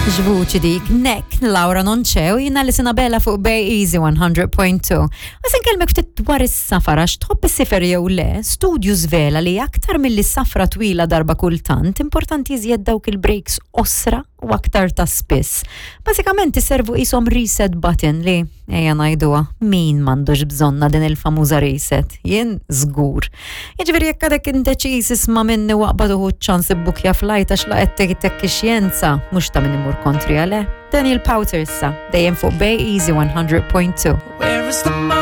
Ġvuċi dik, nek, Laura Nonċew, jina li Sinabella fuq Bay Easy 100.2. Għasin kelmek ftit dwar is-safara, x'tħobb is-sifer jew le, studju zvela li aktar mill-li safra twila darba kultant, importanti jżjed dawk il-breaks osra u aktar ta' spiss. Basikament iservu isom reset button li, eja najduwa, min mandux bżonna din il-famuża reset, jien żgur. Jiġifieri jekk għadek indeċiż isma' minni waqbad uħud ċans ibbukja flajt għax laqgħet tekki xjenza, mhux ta' min imur kontri għale. Daniel Powter issa, dejjem fuq Bay Easy 100.2.